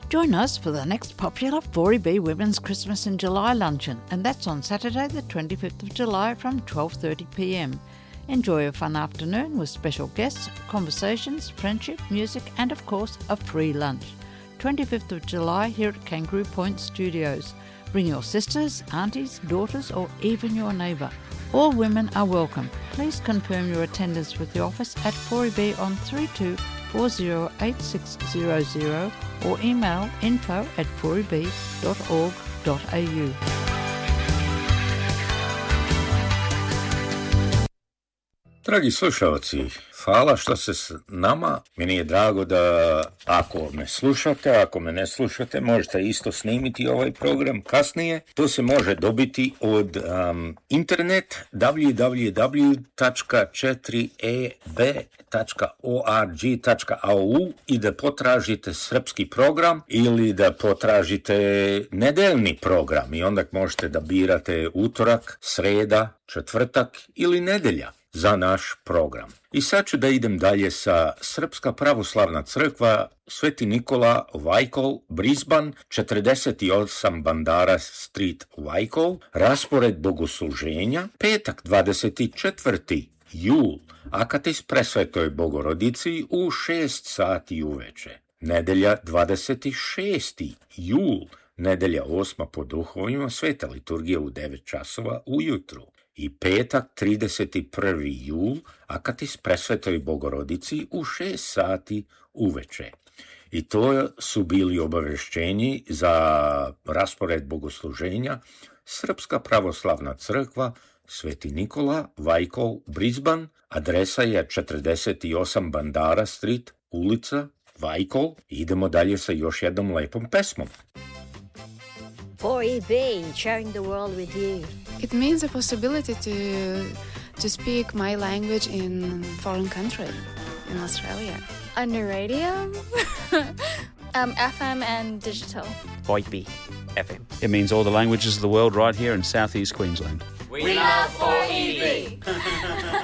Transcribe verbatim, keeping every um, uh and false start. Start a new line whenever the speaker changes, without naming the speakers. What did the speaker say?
Join us for the next popular four E B Women's Christmas in July luncheon, and that's on Saturday the twenty-fifth of July from twelve thirty p m. Enjoy a fun afternoon with special guests, conversations, friendship, music and of course a free lunch. twenty-fifth of July here at Kangaroo Point Studios. Bring your sisters, aunties, daughters or even your neighbour. All women are welcome. Please confirm your attendance with the office at four E B on three two four zero eight six zero zero or email info at four e b dot org dot a u.
Dragi slušalci, hvala što ste s nama. Meni je drago da ako me slušate, ako me ne slušate, možete isto snimiti ovaj program kasnije. To se može dobiti od um, internet w w w tačka četiri e b tačka org tačka a u i da potražite srpski program ili da potražite nedeljni program i onda možete da birate utorak, sreda, četvrtak ili nedelja za naš program. I sad ću da idem dalje sa Srpska pravoslavna crkva Sveti Nikola Vajkol, Brisbane, četrdeset osam Bandara Street, Vajkol, raspored bogosluženja, petak dvadeset četvrti jul, Akatis Presvetoj Bogorodici u šest sati uveče, nedelja dvadeset šesti jul, nedelja osma po duhovima, sveta liturgija u devet časova ujutru. I petak trideset prvi jul, Akatis Presvetoj Bogorodici u šest sati uveče. I to su bili obavešćenji za raspored bogosluženja Srpska pravoslavna crkva Sveti Nikola Vajkol, Brisbane, adresa je četrdeset osam Bandara Street, ulica Vajkol. Idemo dalje sa još jednom lepom pesmom.
four E B, sharing the world with you.
It means the possibility to to speak my language in foreign country, in Australia.
On the radio, um, F M and digital.
four E B F M.
It means all the languages of the world right here in southeast Queensland.
We love four E B.